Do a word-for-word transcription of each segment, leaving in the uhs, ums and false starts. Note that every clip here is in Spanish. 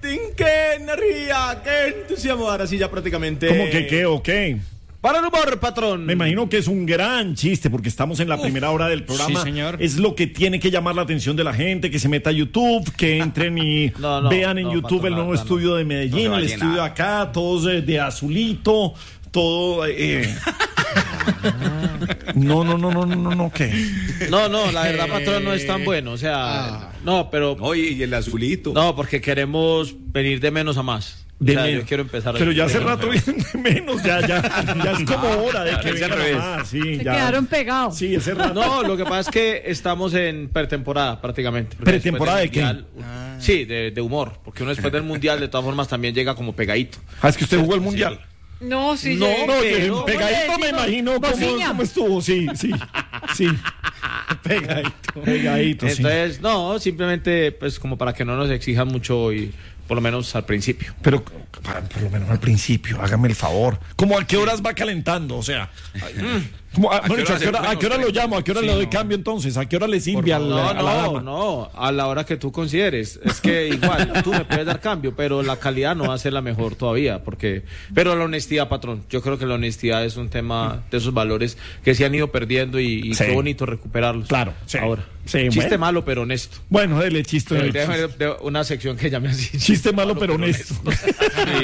sin qué energía, qué entusiasmo. Ahora sí, ya prácticamente. ¿Cómo que qué o qué? Para el humor, patrón. Me imagino que es un gran chiste porque estamos en la Uf, primera hora del programa. Sí, señor. Es lo que tiene que llamar la atención de la gente, que se meta a YouTube, que entren y no, no, vean en no, YouTube patrón, el nuevo no, estudio no. de Medellín, no el estudio de acá, todos de, de azulito, todo... Eh. No, no, no, no, no, no, no, ¿qué? No, no, la verdad, patrón, no es tan bueno, o sea, ah. no, pero... Oye, y el azulito. No, porque queremos venir de menos a más. De o sea, menos. Yo quiero empezar a Pero ya hace rato vienen de menos, ya, ya, ya es como hora de que vengan más. Sí, Se ya. quedaron pegados. Sí, ese rato. No, lo que pasa es que estamos en pretemporada prácticamente. ¿Pretemporada de mundial, qué? Ah. Sí, de, de humor, porque uno después del mundial de todas formas también llega como pegadito. Ah, es que usted jugó el mundial. Sí. No, sí, no, sí. no, pero, pegadito me imagino cómo, cómo estuvo, sí, sí, sí. Pegadito, pegadito, Entonces, sí. no, simplemente pues como para que no nos exijan mucho y por lo menos al principio. Pero para, por lo menos al principio, hágame el favor. ¿Cómo a qué horas va calentando? O sea, ¿cómo, a, ¿a, qué hora, ¿a, qué hora, ¿a qué hora lo llamo? ¿A qué hora sí, le doy no. cambio entonces? ¿A qué hora le sirve al, no, a la no, dama? No, a la hora que tú consideres. Es que igual, tú me puedes dar cambio, pero la calidad no va a ser la mejor todavía, porque... Pero la honestidad, patrón, yo creo que la honestidad es un tema de esos valores que se han ido perdiendo y, y sí. qué bonito recuperarlos. Claro, sí. Ahora. Sí, chiste bueno. malo, pero honesto. Bueno, dele chiste. Pero déjame de, de una sección que llame así. Chiste, chiste malo, pero, pero honesto. honesto. Sí.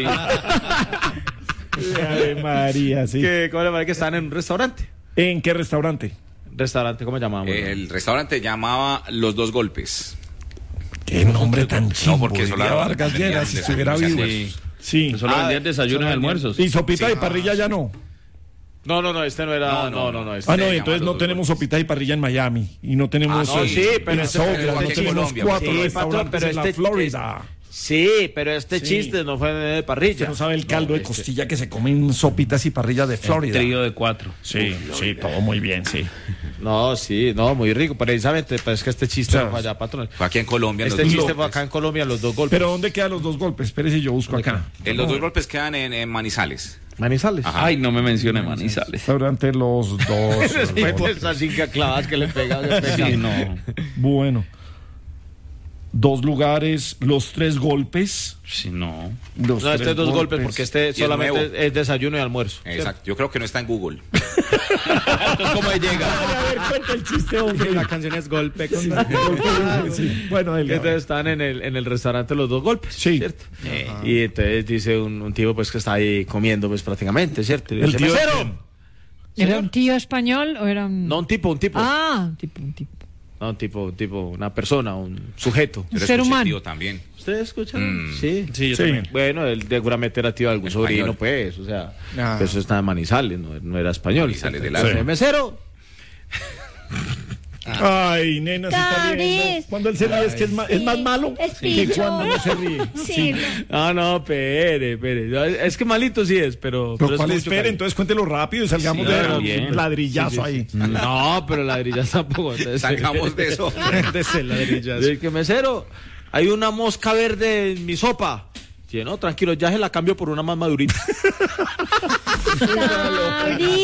Ave María, sí. Que, ¿cómo le parece que están en un restaurante? ¿En qué restaurante? Restaurante, ¿cómo llamamos? Eh, el restaurante llamaba Los Dos Golpes. Qué nombre tan chido. No, porque eso la Vargas Lleras, si estuviera vivo. Sí. Sí. Solo ah, vendían desayunos y almuerzos. ¿Y sopita sí. y parrilla ya no? No, no, no, este no era. No, no, no. no este ah, no, entonces no tenemos sopita y parrilla en Miami. Y no tenemos. Ah, no, sí, pero en Sogra, no tenemos Colombia, cuatro sí, restaurantes pero este, en la Florida. Sí, pero este sí. chiste no fue de parrilla. Usted no sabe el caldo no, de costilla este... que se comen sopitas y parrillas de Florida. El trío de cuatro. Sí, Uf, sí, todo muy bien, sí. No, sí, no, muy rico. Precisamente, pero es que este chiste o sea, fue allá, patrón. Fue aquí en Colombia. Este chiste golpes. fue acá en Colombia, los dos golpes. ¿Pero dónde quedan los dos golpes? Espérese, yo busco acá. Eh, los dos golpes quedan en, en Manizales. Manizales. Ajá. Ay, no me mencione Manizales. Restaurante Los Dos. Esas cinco clavadas que le pegan. Sí, no. Bueno. Dos lugares, los tres golpes. Sí, no. Los no, este es dos golpes, golpes porque este solamente es, es desayuno y almuerzo. Exacto. Yo creo que no está en Google. Entonces, ¿cómo llega? A ver, cuenta el chiste, hombre. La canción es golpe. Con... sí. Bueno, él entonces están en el, en el restaurante los dos golpes, sí. ¿cierto? Eh. Y entonces dice un, un tío pues que está ahí comiendo pues prácticamente, ¿cierto? Y el dice, tío mesero. ¿Era un tío español o era un...? No, un tipo, un tipo. Ah, un tipo, un tipo. No, un tipo, un tipo, una persona, un sujeto. Un ser humano. Tío también. ¿Ustedes escuchan? Mm. Sí. Sí, yo sí. también. Bueno, él seguramente era tío de algún español. Sobrino, pues, o sea, ah. pues eso está en Manizales, no, no era español. Manizales de la sí. Mesero. Ay, nena, se está riendo. Cuando él se ríe es que es más, es más malo que cuando no se ríe. Sí. sí. Ah, no, espere, espere. Es que malito sí es, pero... Pero, pero ¿cuál es espere? Entonces cuéntelo rápido y salgamos sí, de bien. ladrillazo sí, sí, ahí. Sí. No, pero ladrillazo tampoco. Salgamos de eso. De ese ladrillazo. Es que mesero, hay una mosca verde en mi sopa. Sí, no, tranquilo, ya se la cambio por una más madurita.